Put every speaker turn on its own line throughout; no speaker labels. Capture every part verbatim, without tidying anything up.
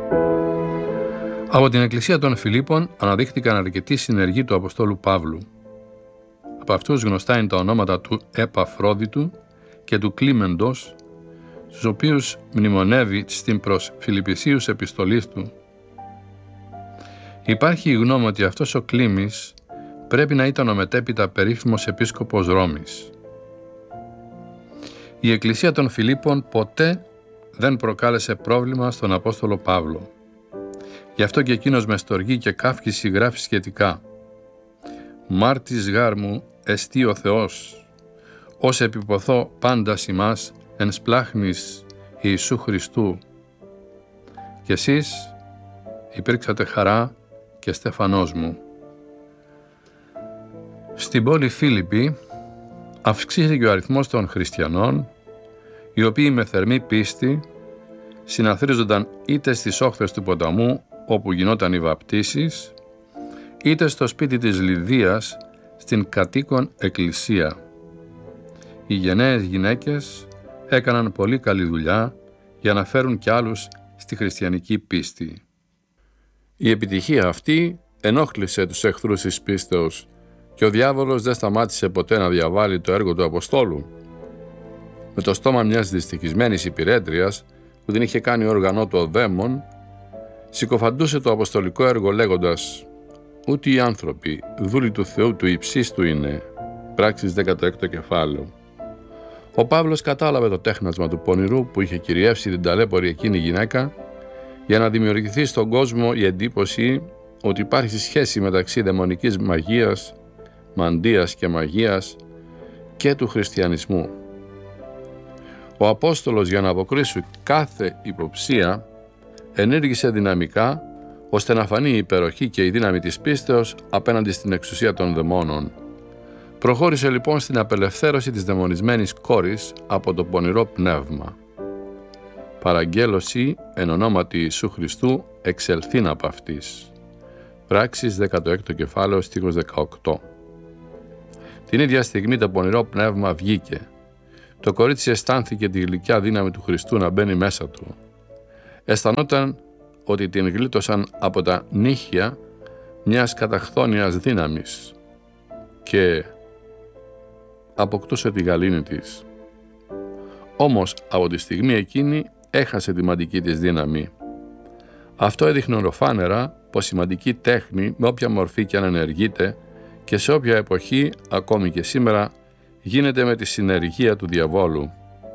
Από την Εκκλησία των Φιλίππων αναδείχθηκαν αρκετοί συνεργοί του Αποστόλου Παύλου. Από αυτούς γνωστά είναι τα ονόματα του Επαφρόδιτου και του Κλίμεντος, τους οποίους μνημονεύει στην προς Φιλιππισίους επιστολής του. Υπάρχει η γνώμη ότι αυτός ο Κλίμης πρέπει να ήταν ο μετέπειτα περίφημος επίσκοπος Ρώμης. Η Εκκλησία των Φιλίππων ποτέ δεν προκάλεσε πρόβλημα στον Απόστολο Παύλο. Γι' αυτό και εκείνος με στοργή και κάφκηση γράφει σχετικά: «Μάρτης γάρ μου εστί ο Θεός, ως επιποθώ πάντα ημάς εν σπλάχνης Ιησού Χριστού. Και εσείς υπήρξατε χαρά και στεφανός μου». Στην πόλη Φίλιππη αυξήθηκε ο αριθμός των χριστιανών, οι οποίοι με θερμή πίστη συναθρίζονταν είτε στις όχθες του ποταμού όπου γινόταν οι βαπτίσεις, είτε στο σπίτι της Λιδίας στην κατοίκον εκκλησία. Οι γενναίες γυναίκες έκαναν πολύ καλή δουλειά για να φέρουν κι άλλους στη χριστιανική πίστη. Η επιτυχία αυτή ενόχλησε τους εχθρούς της πίστεως και ο διάβολος δεν σταμάτησε ποτέ να διαβάλει το έργο του Αποστόλου. Με το στόμα μιας δυστυχισμένης υπηρέτριας που την είχε κάνει όργανο του ο δαίμον, συκοφαντούσε το αποστολικό έργο λέγοντας «Ούτε οι άνθρωποι, δούλοι του Θεού του υψίστου είναι». Πράξεις δέκατο έκτο κεφάλαιο. Ο Παύλος κατάλαβε το τέχνασμα του πονηρού που είχε κυριεύσει την ταλέπορη εκείνη γυναίκα για να δημιουργηθεί στον κόσμο η εντύπωση ότι υπάρχει σχέση μεταξύ δαιμονικής μαγείας, μαντείας και μαγείας και του χριστιανισμού. Ο Απόστολος, για να αποκρίσει κάθε υποψία, ενέργησε δυναμικά ώστε να φανεί η υπεροχή και η δύναμη της πίστεως απέναντι στην εξουσία των δαιμόνων. Προχώρησε λοιπόν στην απελευθέρωση της δαιμονισμένης κόρης από το πονηρό πνεύμα. Παραγγέλωση εν ονόματι Ιησού Χριστού εξελθήν από αυτής. Πράξεις δέκατο έκτο κεφάλαιο στίχος δεκαοκτώ. Την ίδια στιγμή το πονηρό πνεύμα βγήκε. Το κορίτσι αισθάνθηκε τη γλυκιά δύναμη του Χριστού να μπαίνει μέσα του. Αισθανόταν ότι την γλίτωσαν από τα νύχια μιας καταχθόνιας δύναμης και αποκτούσε τη γαλήνη της. Όμως από τη στιγμή εκείνη έχασε τη μαντική της δύναμη. Αυτό έδειχνε ολοφάνερα πως η μαντική τέχνη, με όποια μορφή και αν ενεργείται και σε όποια εποχή, ακόμη και σήμερα, γίνεται με τη συνεργία του διαβόλου.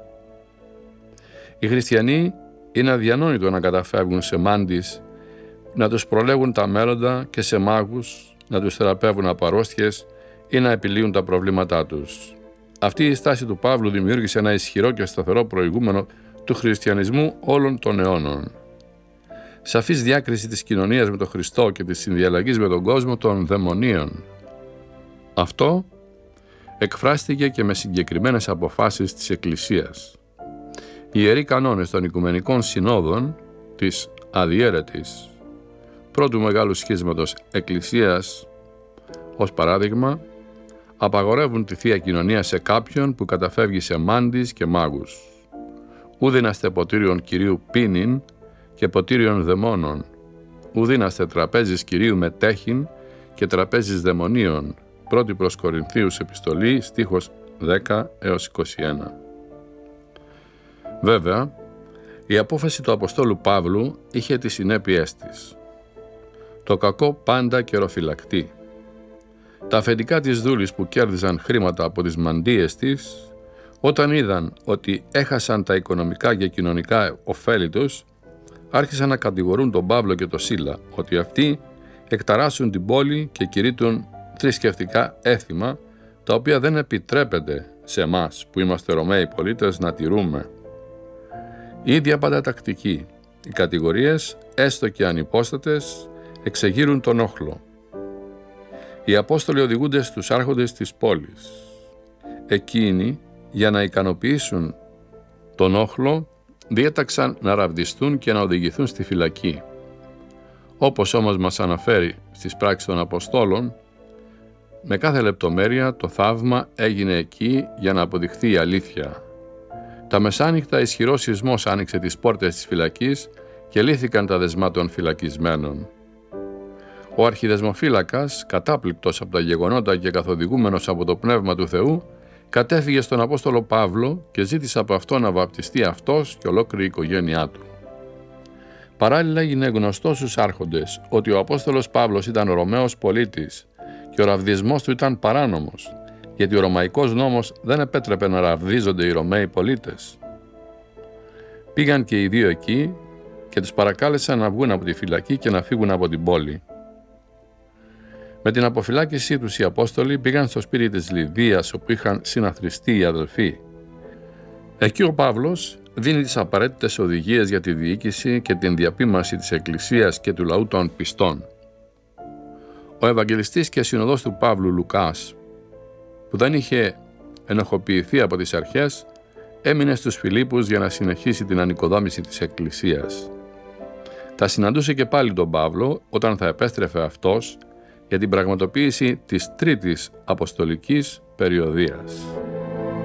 Οι χριστιανοί είναι αδιανόητο να καταφεύγουν σε μάντις, να τους προλέγουν τα μέλλοντα, και σε μάγους να τους θεραπεύουν από αρρώστιες ή να επιλύουν τα προβλήματά τους. Αυτή η στάση του Παύλου δημιούργησε ένα ισχυρό και σταθερό προηγούμενο του χριστιανισμού όλων των αιώνων. Σαφής διάκριση της κοινωνίας με τον Χριστό και της συνδιαλλαγής με τον κόσμο των δαιμονίων. Αυτό εκφράστηκε και με συγκεκριμένες αποφάσεις της Εκκλησίας. Οι ιεροί κανόνες των Οικουμενικών Συνόδων της αδιέρετης πρώτου μεγάλου σχίσματος Εκκλησίας, ως παράδειγμα, απαγορεύουν τη Θεία Κοινωνία σε κάποιον που καταφεύγει σε μάντις και μάγους. Ουδήναστε ποτήριον Κυρίου πίνην και ποτήριον δαιμόνων. Ουδήναστε τραπέζης Κυρίου μετέχειν και τραπέζης δαιμονίων. Πρώτη προς Κορινθίους επιστολή, στίχος δέκα έως είκοσι ένα. Βέβαια, η απόφαση του Αποστόλου Παύλου είχε τις συνέπειές της. Το κακό πάντα καιροφυλακτεί. Τα αφεντικά της δούλης που κέρδιζαν χρήματα από τις μαντείες της, όταν είδαν ότι έχασαν τα οικονομικά και κοινωνικά ωφέλη τους, άρχισαν να κατηγορούν τον Παύλο και τον Σίλα ότι αυτοί εκταράσσουν την πόλη και κηρύττουν θρησκευτικά έθιμα, τα οποία δεν επιτρέπεται σε εμάς που είμαστε Ρωμαίοι πολίτες να τηρούμε. Η ίδια πάντα τακτική. Οι κατηγορίες, έστω και ανυπόστατες, εξεγείρουν τον όχλο. Οι Απόστολοι οδηγούνται στους άρχοντες της πόλης. Εκείνοι, για να ικανοποιήσουν τον όχλο, διέταξαν να ραβδιστούν και να οδηγηθούν στη φυλακή. Όπως όμως μας αναφέρει στις πράξεις των Αποστόλων, με κάθε λεπτομέρεια το θαύμα έγινε εκεί για να αποδειχθεί η αλήθεια. Τα μεσάνυχτα ισχυρός σεισμός άνοιξε τις πόρτες της φυλακής και λύθηκαν τα δεσμά των φυλακισμένων. Ο αρχιδεσμοφύλακας, κατάπληκτος από τα γεγονότα και καθοδηγούμενος από το Πνεύμα του Θεού, κατέφυγε στον Απόστολο Παύλο και ζήτησε από αυτό να βαπτιστεί αυτός και ολόκληρη η οικογένειά του. Παράλληλα έγινε γνωστό στους άρχοντες ότι ο Απόστολος Παύλος ήταν Ρωμαίος πολίτης και ο ραβδισμός του ήταν παράνομος, γιατί ο Ρωμαϊκός νόμος δεν επέτρεπε να ραβδίζονται οι Ρωμαίοι πολίτες. Πήγαν και οι δύο εκεί και τους παρακάλεσαν να βγουν από τη φυλακή και να φύγουν από την πόλη. Με την αποφυλάκησή τους οι Απόστολοι πήγαν στο σπίτι της Λιδίας, όπου είχαν συναθριστεί οι αδελφοί. Εκεί ο Παύλος δίνει τις απαραίτητες οδηγίες για τη διοίκηση και την διαπίμαση της Εκκλησίας και του λαού των πιστών. Ο Ευαγγελιστής και συνοδός του Παύλου Λουκάς, που δεν είχε ενοχοποιηθεί από τις αρχές, έμεινε στους Φιλίππους για να συνεχίσει την ανοικοδόμηση της Εκκλησίας. Θα συναντούσε και πάλι τον Παύλο όταν θα επέστρεφε αυτός για την πραγματοποίηση της τρίτης αποστολικής περιοδίας.